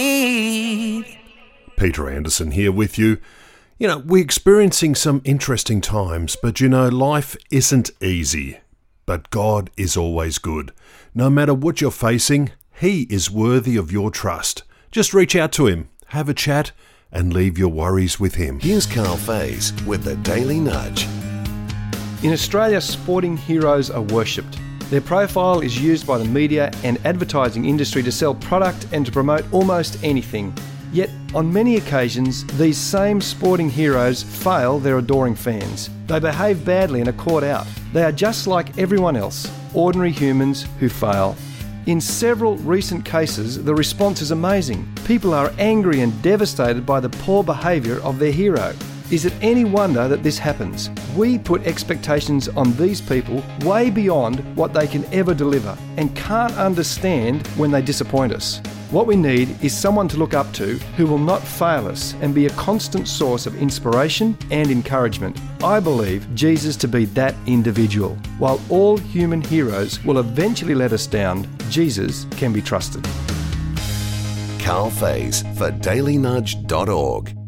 Peter Anderson here with you. You know, we're experiencing some interesting times, but you know, life isn't easy. But God is always good. No matter what you're facing, He is worthy of your trust. Just reach out to Him, have a chat, and leave your worries with Him. Here's Carl Faze with the Daily Nudge. In Australia, sporting heroes are worshipped. Their profile is used by the media and advertising industry to sell product and to promote almost anything. Yet, on many occasions, these same sporting heroes fail their adoring fans. They behave badly and are caught out. They are just like everyone else, ordinary humans who fail. In several recent cases, the response is amazing. People are angry and devastated by the poor behaviour of their hero. Is it any wonder that this happens? We put expectations on these people way beyond what they can ever deliver and can't understand when they disappoint us. What we need is someone to look up to who will not fail us and be a constant source of inspiration and encouragement. I believe Jesus to be that individual. While all human heroes will eventually let us down, Jesus can be trusted. Carl Faze for dailynudge.org.